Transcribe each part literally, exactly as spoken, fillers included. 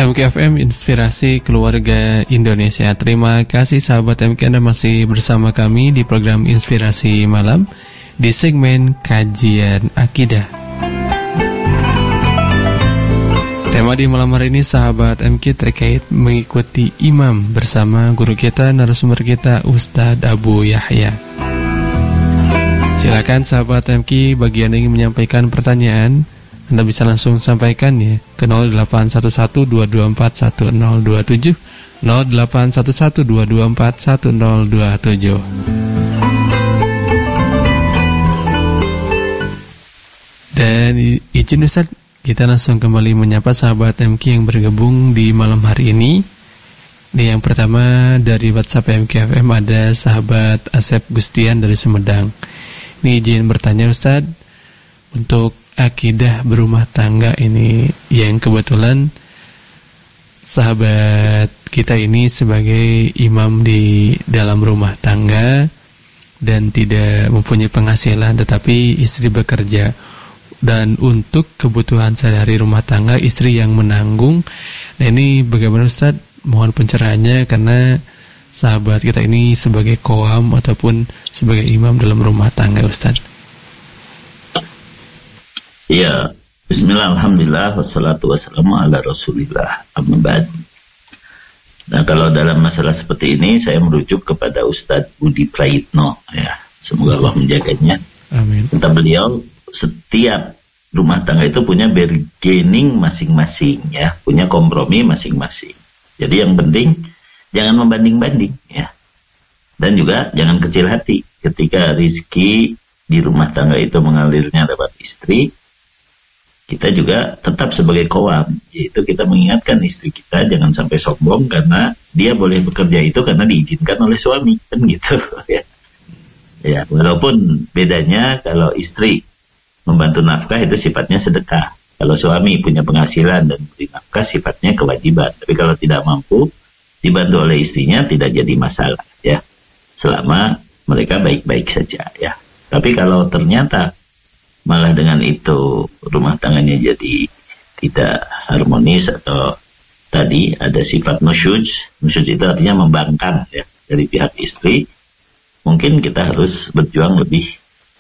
M K F M Inspirasi Keluarga Indonesia. Terima kasih sahabat M K, Anda masih bersama kami di program Inspirasi Malam di segmen Kajian Akidah. Tema di malam hari ini sahabat M K terkait mengikuti imam bersama guru kita, narasumber kita Ustadz Abu Yahya. Silakan sahabat M K bagi Anda yang ingin menyampaikan pertanyaan, Anda bisa langsung sampaikan ya ke nol delapan satu satu dua dua empat satu nol dua tujuh, nol delapan satu satu dua dua empat satu nol dua tujuh. Dan izin Ustaz, kita langsung kembali menyapa sahabat M K yang bergabung di malam hari ini. Ini yang pertama dari WhatsApp M K F M ada sahabat Asep Gustian dari Sumedang. Ini izin bertanya Ustaz, untuk akidah berumah tangga ini yang kebetulan sahabat kita ini sebagai imam di dalam rumah tangga dan tidak mempunyai penghasilan tetapi istri bekerja, dan untuk kebutuhan sehari-hari rumah tangga istri yang menanggung. Nah ini bagaimana Ustaz? Mohon pencerahannya karena sahabat kita ini sebagai qawam ataupun sebagai imam dalam rumah tangga Ustaz. Ya, bismillah, alhamdulillah, wassalatu wassalamu ala rasulillah, amma ba'd. Nah, kalau dalam masalah seperti ini, saya merujuk kepada Ustadz Budi Praitno, ya. Semoga Allah menjaganya. Amin. Kata beliau, setiap rumah tangga itu punya bargaining masing-masing, ya. Punya kompromi masing-masing. Jadi yang penting, jangan membanding-banding, ya. Dan juga jangan kecil hati ketika rezeki di rumah tangga itu mengalirnya lewat istri. Kita juga tetap sebagai qawam, yaitu kita mengingatkan istri kita jangan sampai sombong karena dia boleh bekerja itu karena diizinkan oleh suami, kan gitu ya. Ya, walaupun bedanya kalau istri membantu nafkah itu sifatnya sedekah, kalau suami punya penghasilan dan beri nafkah sifatnya kewajiban. Tapi kalau tidak mampu dibantu oleh istrinya tidak jadi masalah ya, selama mereka baik-baik saja ya. Tapi kalau ternyata malah dengan itu rumah tangganya jadi tidak harmonis atau tadi ada sifat nusyuj. Nusyuj itu artinya membangkang ya dari pihak istri. Mungkin kita harus berjuang lebih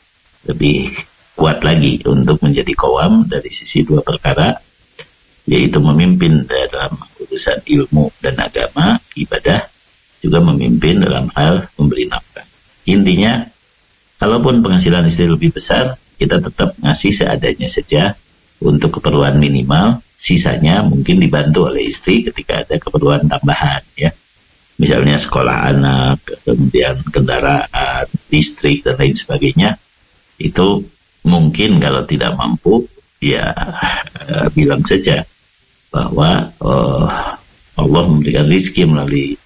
lebih kuat lagi untuk menjadi qawam dari sisi dua perkara, yaitu memimpin dalam urusan ilmu dan agama, ibadah, juga memimpin dalam hal memberi nafkah. Intinya, kalaupun penghasilan istri lebih besar, kita tetap ngasih seadanya saja untuk keperluan minimal, sisanya mungkin dibantu oleh istri ketika ada keperluan tambahan ya. Misalnya sekolah anak, kemudian kendaraan, listrik dan lain sebagainya. Itu mungkin kalau tidak mampu ya uh, bilang saja bahwa uh, Allah memberikan rezeki melalui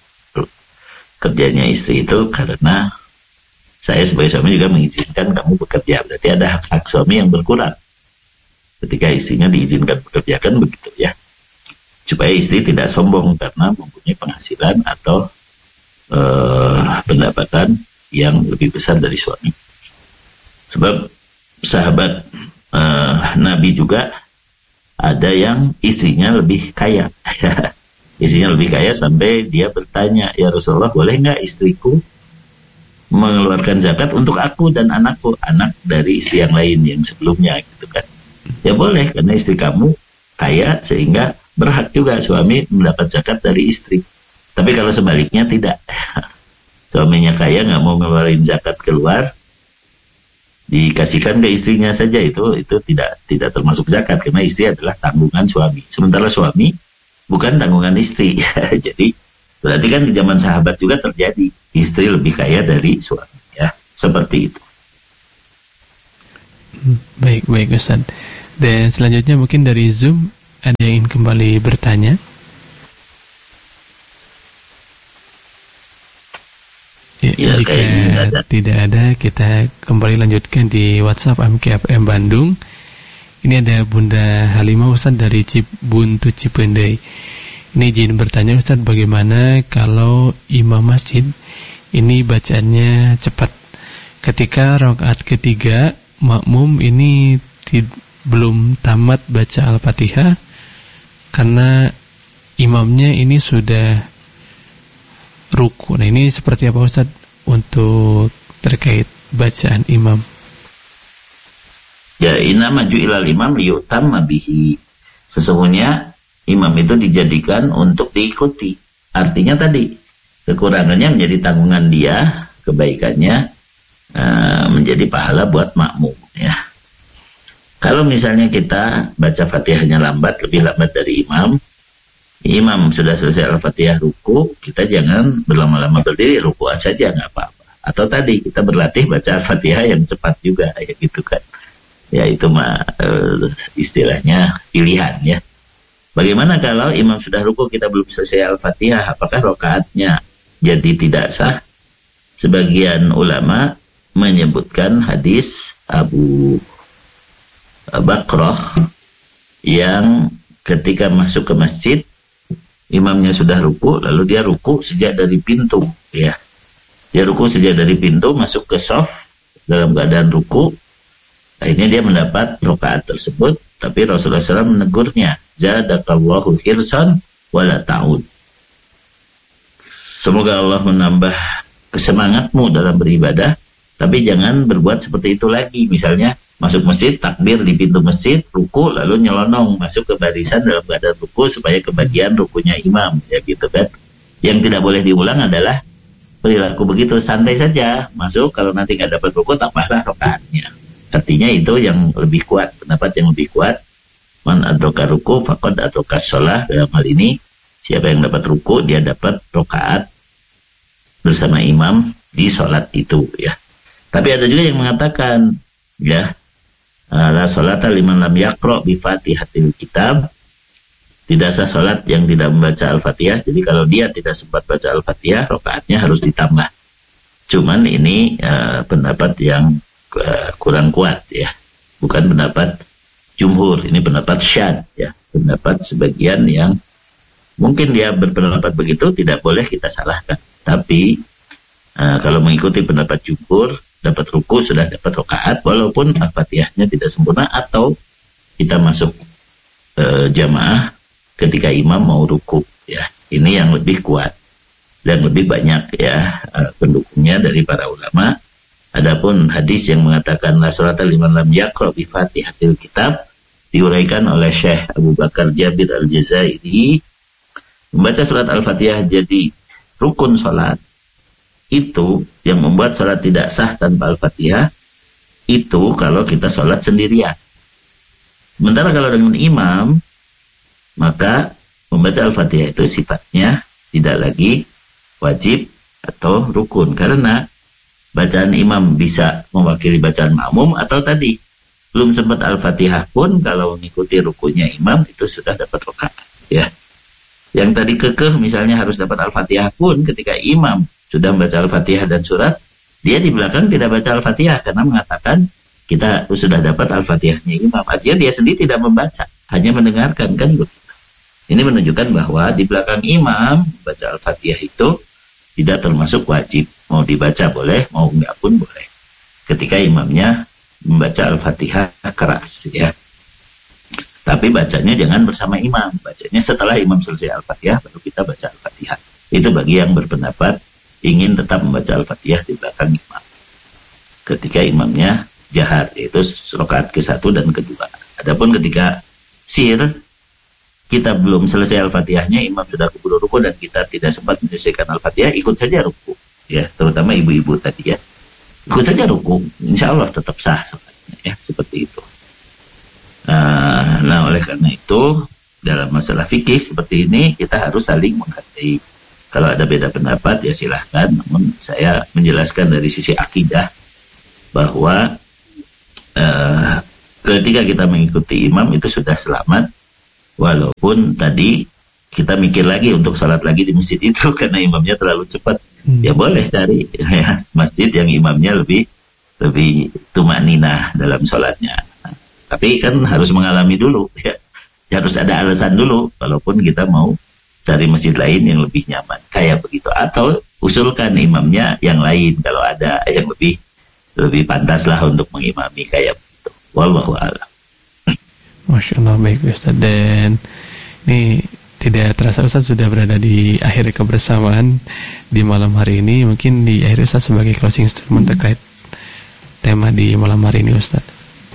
kerjanya istri itu karena saya sebagai suami juga mengizinkan kamu bekerja. Berarti ada hak-hak suami yang berkurang ketika istrinya diizinkan bekerja, kan begitu ya. Supaya istri tidak sombong karena mempunyai penghasilan atau uh, pendapatan yang lebih besar dari suami. Sebab sahabat uh, Nabi juga ada yang istrinya lebih kaya. Istrinya lebih kaya sampai dia bertanya, ya Rasulullah, boleh nggak istriku mengeluarkan zakat untuk aku dan anakku, anak dari istri yang lain yang sebelumnya gitu kan. Ya boleh, karena istri kamu kaya sehingga berhak juga suami mendapat zakat dari istri. Tapi kalau sebaliknya tidak, suaminya kaya nggak mau ngeluarin zakat keluar, dikasihkan ke istrinya saja, itu itu tidak tidak termasuk zakat karena istri adalah tanggungan suami. Sementara suami bukan tanggungan istri. Jadi berarti kan di zaman sahabat juga terjadi istri lebih kaya dari suami ya, seperti itu. Baik, baik Ustaz. Dan selanjutnya mungkin dari Zoom ada yang ingin kembali bertanya. Ya, ya, jika ada. tidak ada, kita kembali lanjutkan di WhatsApp M K F M Bandung. Ini ada Bunda Halimah Ustaz dari Cibuntu Cipendei. Ini izin bertanya Ustaz, bagaimana kalau imam masjid ini bacaannya cepat? Ketika rakaat ketiga makmum ini tid- belum tamat baca Al-Fatihah karena imamnya ini sudah ruku. Nah, ini seperti apa Ustaz untuk terkait bacaan imam? Ya, inama ju'ilal imam liyutamma bihi. Sesungguhnya imam itu dijadikan untuk diikuti. Artinya tadi, kekurangannya menjadi tanggungan dia, kebaikannya uh, menjadi pahala buat makmum, ya. Kalau misalnya kita baca Fatihahnya lambat, lebih lambat dari imam, imam sudah selesai Al-Fatihah ruku, kita jangan berlama-lama berdiri, ruku saja nggak apa-apa. Atau tadi kita berlatih baca Al-Fatihah yang cepat juga, ya gitu kan. Ya itu mah uh, istilahnya pilihan, ya. Bagaimana kalau imam sudah ruku, kita belum selesai Al-Fatihah, apakah rakaatnya jadi tidak sah? Sebagian ulama menyebutkan hadis Abu Bakrah yang ketika masuk ke masjid, imamnya sudah ruku, lalu dia ruku sejak dari pintu, ya. Dia ruku sejak dari pintu, masuk ke shaf dalam keadaan ruku. Akhirnya dia mendapat rakaat tersebut, tapi Rasulullah shallallahu alaihi wasallam menegurnya, zadakallahu hirsan wala ta'ud. Semoga Allah menambah kesemangatmu dalam beribadah, tapi jangan berbuat seperti itu lagi. Misalnya masuk masjid, takbir di pintu masjid, ruku, lalu nyelonong masuk ke barisan dalam keadaan ruku supaya kebagian rukunya imam, ya gitu kan. Yang tidak boleh diulang adalah perilaku begitu, santai saja masuk, kalau nanti nggak dapat ruku tambahlah rakaatnya. Artinya itu yang lebih kuat, pendapat yang lebih kuat. Man adraka ruku faqad adraka shalah. Dalam hal ini siapa yang dapat ruku dia dapat rakaat bersama imam di sholat itu, ya. Tapi ada juga yang mengatakan, ya, la sholata liman lam yaqra bi fatihatil kitab. Tidak sah sholat yang tidak membaca Al-Fatihah. Jadi kalau dia tidak sempat baca Al-Fatihah, rakaatnya harus ditambah. Cuman ini uh, pendapat yang uh, kurang kuat, ya. Bukan pendapat jumhur, ini pendapat syad, ya. Pendapat sebagian yang mungkin dia berpendapat begitu, tidak boleh kita salahkan. Tapi uh, kalau mengikuti pendapat jumhur, dapat ruku sudah dapat rakaat, walaupun Al-Fatihahnya tidak sempurna, atau kita masuk uh, jamaah ketika imam mau ruku, ya. Ini yang lebih kuat dan lebih banyak, ya, uh, pendukungnya dari para ulama. Adapun hadis yang mengatakan la sholata liman lam yaqra bi fatihatil kitab diuraikan oleh Syekh Abu Bakar Jabir Al-Jazairi, membaca surat Al-Fatihah jadi rukun sholat. Itu yang membuat sholat tidak sah tanpa Al-Fatihah, itu kalau kita sholat sendirian. Sementara kalau dengan imam, maka membaca Al-Fatihah itu sifatnya tidak lagi wajib atau rukun, karena bacaan imam bisa mewakili bacaan makmum, atau tadi belum sempat Al-Fatihah pun kalau mengikuti rukunya imam itu sudah dapat rakaat, ya. Yang tadi kekeh misalnya harus dapat Al-Fatihah pun ketika imam sudah membaca Al-Fatihah dan surat, dia di belakang tidak baca Al-Fatihah karena mengatakan kita sudah dapat Al-Fatihahnya imam. Artinya dia sendiri tidak membaca, hanya mendengarkan, kan begitu. Ini menunjukkan bahwa di belakang imam baca Al-Fatihah itu tidak termasuk wajib. Mau dibaca boleh, mau enggak pun boleh. Ketika imamnya membaca Al-Fatihah keras, ya. Tapi bacanya jangan bersama imam. Bacanya setelah imam selesai Al-Fatihah, baru kita baca Al-Fatihah. Itu bagi yang berpendapat ingin tetap membaca Al-Fatihah di belakang imam. Ketika imamnya jahar, yaitu rakaat ke satu dan kedua. Adapun ketika sir, kita belum selesai Al-Fatihahnya, imam sudah keburu ruku dan kita tidak sempat menyelesaikan Al-Fatihah, ikut saja ruku, ya, terutama ibu-ibu tadi, ya, ikut saja ruku, insya Allah tetap sah sholatnya, ya, seperti itu. Nah, nah oleh karena itu dalam masalah fikih seperti ini kita harus saling menghargai. Kalau ada beda pendapat ya silahkan, namun saya menjelaskan dari sisi akidah bahwa uh, ketika kita mengikuti imam itu sudah selamat. Walaupun tadi kita mikir lagi untuk sholat lagi di masjid itu karena imamnya terlalu cepat, hmm. ya boleh cari, ya, masjid yang imamnya lebih lebih tumakninah dalam sholatnya. Nah, tapi kan harus mengalami dulu, ya. Ya harus ada alasan dulu, walaupun kita mau cari masjid lain yang lebih nyaman, kayak begitu. Atau usulkan imamnya yang lain kalau ada yang lebih lebih pantas lah untuk mengimami kayak begitu. Wallahu a'lam. Masya Allah, baik Ustaz. Dan ini tidak terasa Ustaz sudah berada di akhir kebersamaan di malam hari ini. Mungkin di akhir Ustaz sebagai closing statement terkait tema di malam hari ini Ustaz.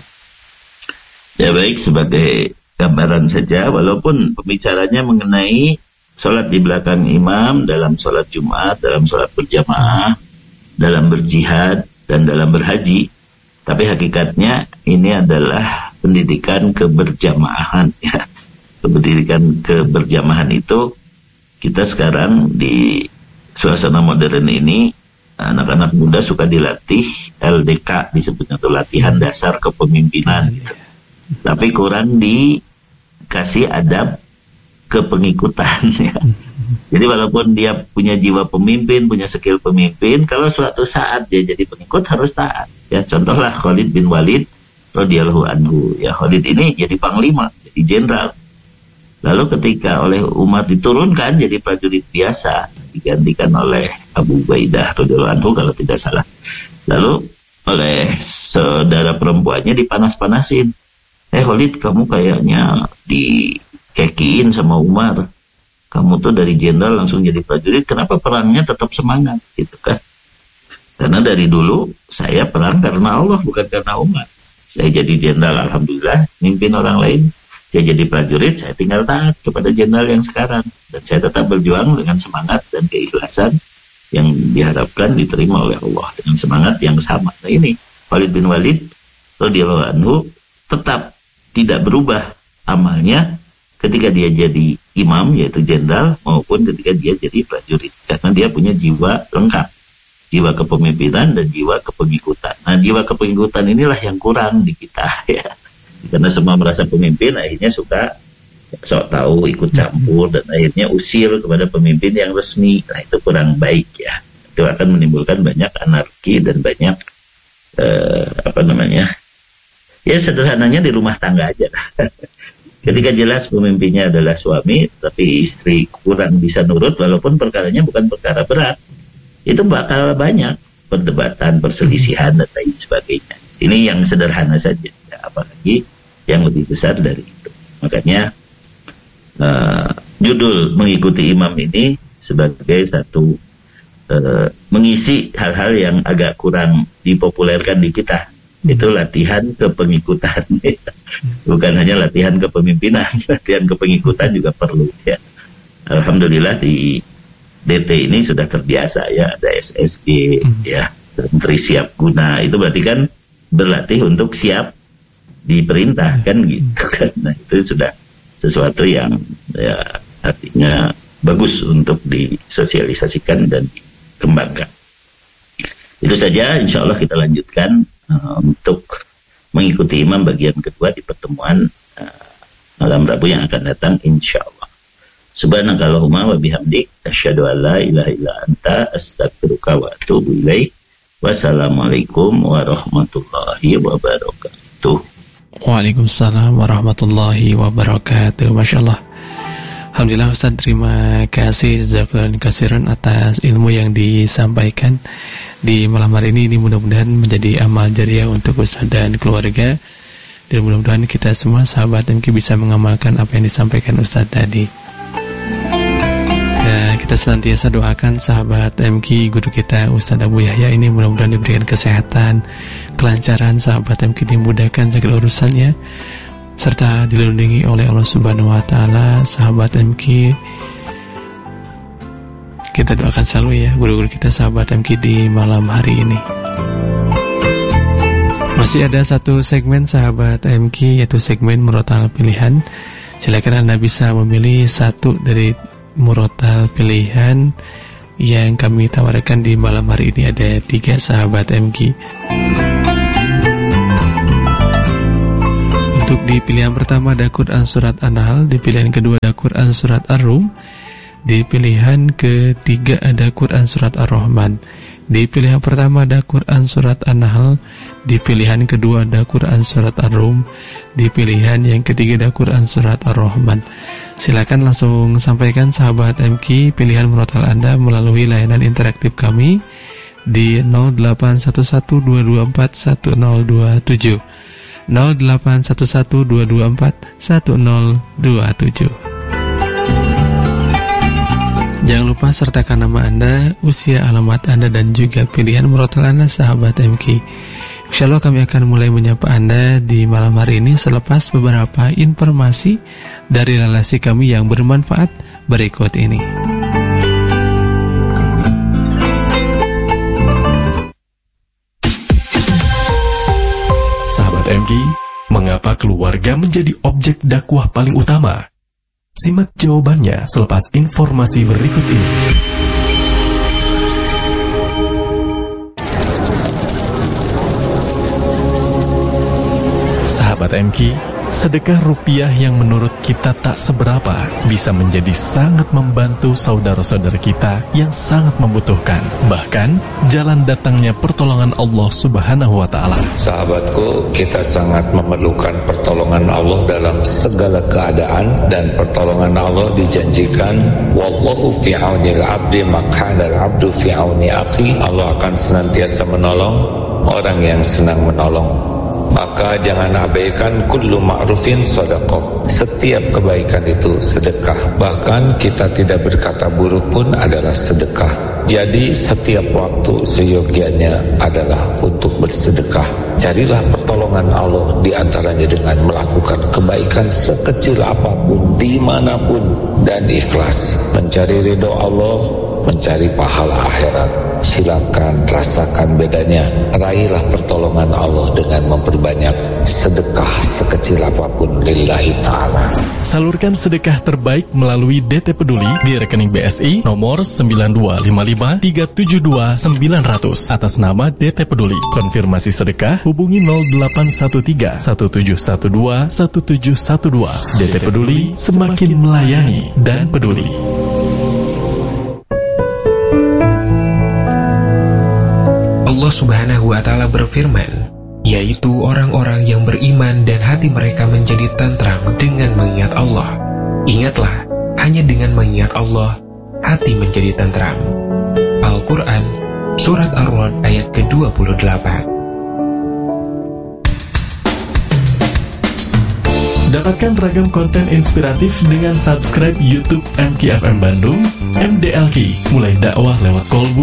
Ya baik, sebagai gambaran saja, walaupun pembicaranya mengenai sholat di belakang imam dalam sholat Jumat, dalam sholat berjamaah, dalam berjihad, dan dalam berhaji, tapi hakikatnya ini adalah pendidikan keberjamaahan ya. Pendidikan keberjamahan itu kita sekarang di suasana modern ini, anak-anak muda suka dilatih L D K, disebutnya itu latihan dasar kepemimpinan gitu. Tapi kurang dikasih adab kepengikutan ya. Jadi walaupun dia punya jiwa pemimpin, punya skill pemimpin, kalau suatu saat dia jadi pengikut harus taat ya. Contohlah Khalid bin Walid radhiyallahu anhu ya. Khalid ini jadi panglima, jadi jenderal. Lalu ketika oleh Umar diturunkan jadi prajurit biasa, digantikan oleh Abu Ubaidah radhiyallahu anhu kalau tidak salah. Lalu oleh saudara perempuannya dipanas-panasin. Eh Khalid, kamu kayaknya dikekiin sama Umar. Kamu tuh dari jenderal langsung jadi prajurit, kenapa perangnya tetap semangat? Gitu kan. Karena dari dulu saya perang karena Allah, bukan karena Umar. Saya jadi jenderal, alhamdulillah, mimpin orang lain. Saya jadi prajurit, saya tinggal taat kepada jenderal yang sekarang. Dan saya tetap berjuang dengan semangat dan keikhlasan yang diharapkan diterima oleh Allah. Dengan semangat yang sama. Nah ini, Khalid bin Walid radhiyallahu anhu tetap tidak berubah amalnya ketika dia jadi imam, yaitu jenderal, maupun ketika dia jadi prajurit. Karena dia punya jiwa lengkap. Jiwa kepemimpinan dan jiwa kepengikutan. Nah, jiwa kepengikutan inilah yang kurang di kita ya. Karena semua merasa pemimpin, akhirnya suka sok tahu, ikut campur, dan akhirnya usil kepada pemimpin yang resmi. Nah, itu kurang baik ya. Itu akan menimbulkan banyak anarki dan banyak eh, apa namanya? Ya sederhananya di rumah tangga aja lah. Ketika jelas pemimpinnya adalah suami, tapi istri kurang bisa nurut, walaupun perkaranya bukan perkara berat, itu bakal banyak perdebatan, perselisihan, dan lain sebagainya. Ini yang sederhana saja. Apalagi yang lebih besar dari itu. Makanya uh, judul mengikuti imam ini sebagai satu uh, mengisi hal-hal yang agak kurang dipopulerkan di kita. Itu latihan kepengikutan. Bukan hanya latihan kepemimpinan, latihan kepengikutan juga perlu ya. Alhamdulillah di D T ini sudah terbiasa ya, ada S S G ya, Menteri Siap Guna. Itu berarti kan berlatih untuk siap diperintah kan gitu kan. Nah, itu sudah sesuatu yang ya artinya bagus untuk disosialisasikan dan dikembangkan. Itu saja, insya Allah kita lanjutkan uh, untuk mengikuti imam bagian kedua di pertemuan uh, malam Rabu yang akan datang insya Allah. Subhanakallahumma wa bihamdik asyhadu an la ilaha illa anta astaghfiruka wa atubu ilaik. Wassalamualaikum warahmatullahi wabarakatuh. Waalaikumsalam warahmatullahi wabarakatuh. Masya Allah. Alhamdulillah Ustaz, terima kasih jazakallahu khairan atas ilmu yang disampaikan di malam hari ini. Ini mudah-mudahan menjadi amal jariah untuk Ustaz dan keluarga. Dan mudah-mudahan kita semua sahabat M K bisa mengamalkan apa yang disampaikan Ustaz tadi. Dan kita senantiasa doakan sahabat M K, guru kita Ustaz Abu Yahya ini mudah-mudahan diberikan kesehatan, kelancaran, sahabat M K dimudahkan segala urusannya, serta dilindungi oleh Allah Subhanahu wa taala. Sahabat M K, kita doakan selalu ya guru-guru kita, sahabat M K di malam hari ini. Masih ada satu segmen sahabat M K, yaitu segmen murotal pilihan. Silakan Anda bisa memilih satu dari murotal pilihan yang kami tawarkan di malam hari ini. Ada tiga sahabat M K. Untuk di pilihan pertama ada Quran Surat An-Nahl, di pilihan kedua ada Quran Surat Ar-Rum, di pilihan ketiga ada Quran Surat Ar-Rahman. Di pilihan pertama ada Quran Surat An-Nahl, di pilihan kedua ada Quran Surat Ar-Rum, di pilihan yang ketiga ada Quran Surat Ar-Rahman. Silakan langsung sampaikan sahabat M K pilihan murotal Anda melalui layanan interaktif kami di nol delapan satu satu dua dua empat satu nol dua tujuh nol delapan satu satu dua dua empat satu nol dua tujuh. Jangan lupa sertakan nama Anda, usia, alamat Anda, dan juga pilihan merotal Anda, sahabat M K. Insya Allah kami akan mulai menyapa Anda di malam hari ini selepas beberapa informasi dari relasi kami yang bermanfaat berikut ini. Sahabat M K, mengapa keluarga menjadi objek dakwah paling utama? Simak jawabannya selepas informasi berikut ini. Sahabat M K, sedekah rupiah yang menurut kita tak seberapa bisa menjadi sangat membantu saudara-saudara kita yang sangat membutuhkan. Bahkan, jalan datangnya pertolongan Allah Subhanahu wa Ta'ala. Sahabatku, kita sangat memerlukan pertolongan Allah dalam segala keadaan, dan pertolongan Allah dijanjikan, wallahu fi aunil abdi makana al-abdu fi auni akhi. Allah akan senantiasa menolong orang yang senang menolong. Maka jangan abaikan kullu ma'rufin sedekah. Setiap kebaikan itu sedekah. Bahkan kita tidak berkata buruk pun adalah sedekah. Jadi setiap waktu seyogianya adalah untuk bersedekah. Carilah pertolongan Allah di antaranya dengan melakukan kebaikan sekecil apapun, dimanapun, dan ikhlas. Mencari ridho Allah, mencari pahala akhirat. Silakan rasakan bedanya. Raihlah pertolongan Allah dengan memperbanyak sedekah sekecil apapun lillahi ta'ala. Salurkan sedekah terbaik melalui D T Peduli di rekening B S I nomor sembilan dua lima lima tiga tujuh dua sembilan nol nol atas nama D T Peduli. Konfirmasi sedekah hubungi nol delapan satu tiga satu tujuh satu dua satu tujuh satu dua. D T Peduli, semakin melayani dan peduli. Allah Subhanahu wa Ta'ala berfirman, yaitu orang-orang yang beriman dan hati mereka menjadi tentram dengan mengingat Allah. Ingatlah, hanya dengan mengingat Allah, hati menjadi tentram. Al-Quran, Surat Ar-Ra'd ayat ke dua puluh delapan. Dapatkan ragam konten inspiratif dengan subscribe YouTube M K F M Bandung, M D L K, mulai dakwah lewat kolbu